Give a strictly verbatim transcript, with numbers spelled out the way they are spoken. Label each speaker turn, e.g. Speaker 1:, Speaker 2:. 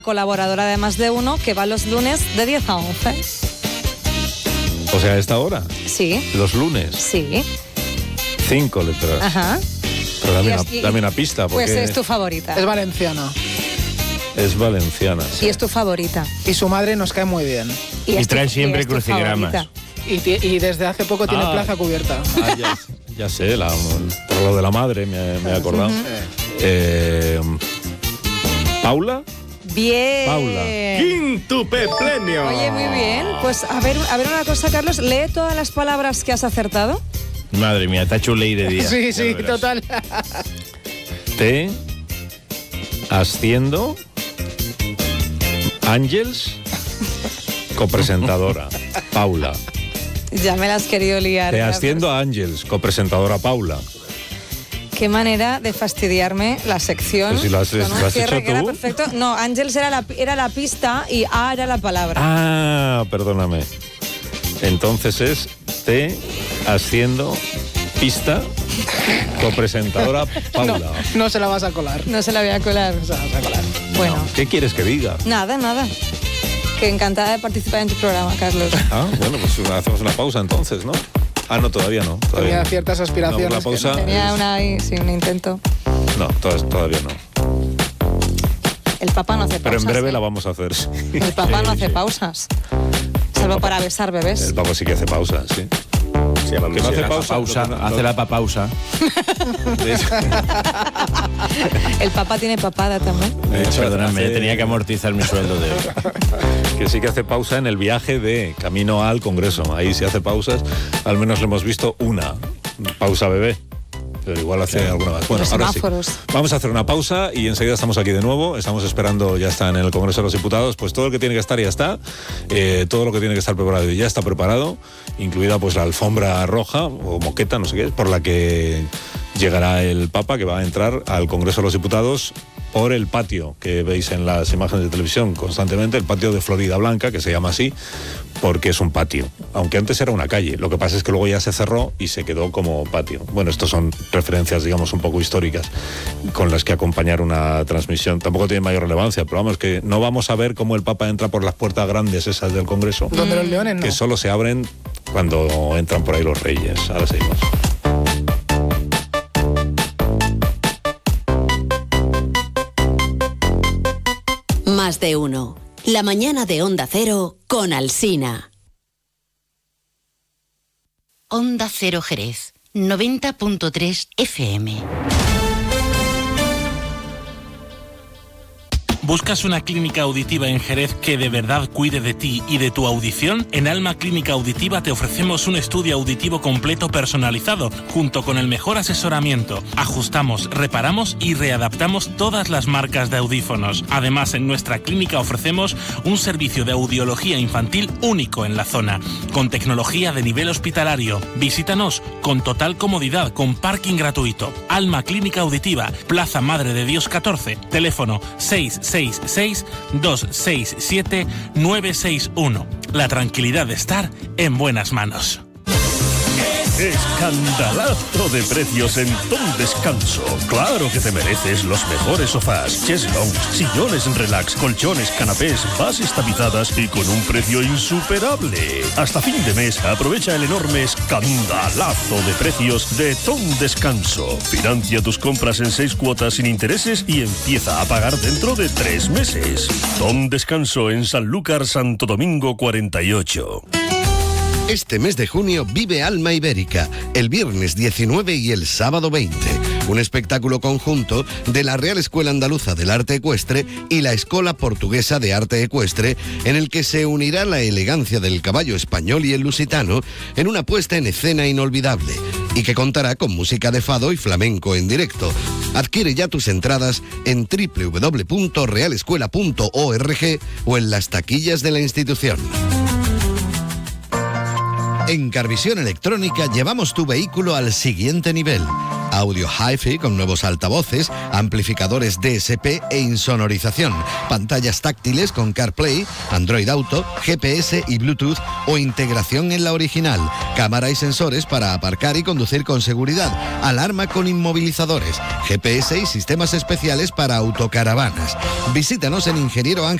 Speaker 1: colaboradora de Más de Uno, que va los lunes de diez a once.
Speaker 2: O sea, ¿a esta hora?
Speaker 1: Sí.
Speaker 2: ¿Los lunes?
Speaker 1: Sí.
Speaker 2: Cinco letras.
Speaker 1: Ajá.
Speaker 2: Pero dame,
Speaker 1: Y
Speaker 2: una,
Speaker 1: es-
Speaker 2: dame una pista. Porque
Speaker 1: Pues es tu favorita.
Speaker 3: Es valenciana.
Speaker 2: es valenciana.
Speaker 1: Y es tu favorita.
Speaker 3: Y su madre nos cae muy bien.
Speaker 1: Y,
Speaker 4: Y
Speaker 1: es tu-
Speaker 4: trae siempre
Speaker 1: y es tu
Speaker 4: crucigramas.
Speaker 1: favorita.
Speaker 3: Y, ti- y desde hace poco tiene
Speaker 2: Ah.
Speaker 3: plaza cubierta.
Speaker 2: Ah, ya, ya sé, la, por lo de la madre me, me he acordado. Eh, ¿Paula?
Speaker 1: Bien.
Speaker 2: Paula.
Speaker 4: ¡Quíntuple premio!
Speaker 1: Oye, muy bien. Pues a ver, a ver una cosa, Carlos. Lee todas las palabras que has acertado.
Speaker 4: Madre mía, te ha hecho un ley de día.
Speaker 3: Sí,
Speaker 4: Ya
Speaker 3: sí,
Speaker 4: lo verás.
Speaker 3: total.
Speaker 2: T. Asciendo. Ángels. Copresentadora. Paula.
Speaker 1: Ya me la has querido liar.
Speaker 2: Te
Speaker 1: ya,
Speaker 2: asciendo a Ángels. Copresentadora Paula.
Speaker 1: Qué manera de fastidiarme la sección.
Speaker 2: Pues si lo has-
Speaker 1: con un
Speaker 2: lo has
Speaker 1: cierre
Speaker 2: hecho
Speaker 1: que era
Speaker 2: tú.
Speaker 1: perfecto. No, Ángels era la, era la pista y A era la palabra.
Speaker 2: Ah, perdóname. Entonces es T. Asciendo. Pista. Copresentadora Paula.
Speaker 3: No, no se la vas a colar.
Speaker 1: No se la voy a colar.
Speaker 3: No se la vas a colar.
Speaker 1: Bueno,
Speaker 2: ¿Qué quieres que diga?
Speaker 1: nada, nada. Que encantada de participar en tu programa, Carlos.
Speaker 2: Ah, bueno, pues hacemos una pausa entonces, ¿no? Ah, no, todavía no. Todavía
Speaker 3: Tenía
Speaker 2: no.
Speaker 3: ciertas aspiraciones.
Speaker 2: No, la
Speaker 3: que
Speaker 2: pausa.
Speaker 3: no.
Speaker 1: Tenía una ahí, sí, un intento.
Speaker 2: No, to- todavía no.
Speaker 1: El papá no hace pausas.
Speaker 2: Pero en breve
Speaker 1: ¿eh?
Speaker 2: la vamos a hacer. Sí.
Speaker 1: El papá no
Speaker 2: Sí,
Speaker 1: hace
Speaker 2: sí.
Speaker 1: pausas. Salvo para besar bebés.
Speaker 2: El pavo sí que hace pausa, sí.
Speaker 4: Sí, vamos,
Speaker 2: Que no
Speaker 4: sí,
Speaker 2: hace
Speaker 4: la
Speaker 2: pausa,
Speaker 4: pausa,
Speaker 2: lo que no-
Speaker 4: hace
Speaker 2: lo-
Speaker 4: la papausa.
Speaker 2: De hecho,
Speaker 1: El papá tiene papada también.
Speaker 2: de hecho,
Speaker 4: Perdóname,
Speaker 2: hace-
Speaker 4: tenía que amortizar mi sueldo de hoy.
Speaker 2: que sí que hace pausa en el viaje de camino al Congreso. Ahí sí hace pausas. Al menos le hemos visto una pausa bebé. Pero igual hace alguna más. Bueno,
Speaker 1: Los
Speaker 2: ahora sí.
Speaker 1: semáforos.
Speaker 2: Vamos a hacer una pausa y enseguida estamos aquí de nuevo. Estamos esperando, ya está en el Congreso de los Diputados. Pues todo lo que tiene que estar ya está. Eh, todo lo que tiene que estar preparado ya está preparado. Incluida pues la alfombra roja o moqueta, no sé qué es, por la que llegará el Papa, que va a entrar al Congreso de los Diputados por el patio que veis en las imágenes de televisión constantemente, el patio de Florida Blanca, que se llama así porque es un patio, aunque antes era una calle. Lo que pasa es que luego ya se cerró y se quedó como patio. Bueno, estos son referencias, digamos, un poco históricas con las que acompañar una transmisión. Tampoco tiene mayor relevancia, pero vamos, que no vamos a ver cómo el Papa entra por las puertas grandes esas del Congreso,
Speaker 3: Donde los leones no.
Speaker 2: que solo se abren cuando entran por ahí los reyes. Ahora seguimos.
Speaker 5: Más de uno. La mañana de Onda Cero con Alsina.
Speaker 6: Onda Cero Jerez, noventa punto tres F M.
Speaker 7: ¿Buscas una clínica auditiva en Jerez que de verdad cuide de ti y de tu audición? En Alma Clínica Auditiva te ofrecemos un estudio auditivo completo personalizado, junto con el mejor asesoramiento. Ajustamos, reparamos y readaptamos todas las marcas de audífonos. Además, en nuestra clínica ofrecemos un servicio de audiología infantil único en la zona, con tecnología de nivel hospitalario. Visítanos con total comodidad, con parking gratuito. Alma Clínica Auditiva, Plaza Madre de Dios catorce, teléfono seis seis seis, dos seis siete, nueve seis uno. La tranquilidad de estar en buenas manos.
Speaker 8: Escandalazo de precios en Tom Descanso. Claro que te mereces los mejores sofás, cheslons, sillones relax, colchones, canapés, bases tapizadas y con un precio insuperable. Hasta fin de mes aprovecha el enorme escandalazo de precios de Tom Descanso. Financia tus compras en seis cuotas sin intereses y empieza a pagar dentro de tres meses. Tom Descanso en Sanlúcar, Santo Domingo cuarenta y ocho.
Speaker 9: Este mes de junio vive Alma Ibérica, el viernes diecinueve y el sábado veinte. Un espectáculo conjunto de la Real Escuela Andaluza del Arte Ecuestre y la Escola Portuguesa de Arte Ecuestre, en el que se unirá la elegancia del caballo español y el lusitano en una puesta en escena inolvidable y que contará con música de fado y flamenco en directo. Adquiere ya tus entradas en doble u doble u doble u punto real escuela punto org o en las taquillas de la institución. En Carvisión Electrónica llevamos tu vehículo al siguiente nivel. audio hi-fi con nuevos altavoces, amplificadores D S P e insonorización, pantallas táctiles con CarPlay, Android Auto, G P S y Bluetooth o integración en la original, cámara y sensores para aparcar y conducir con seguridad, alarma con inmovilizadores, G P S y sistemas especiales para autocaravanas. Visítanos en Ingeniero Ángel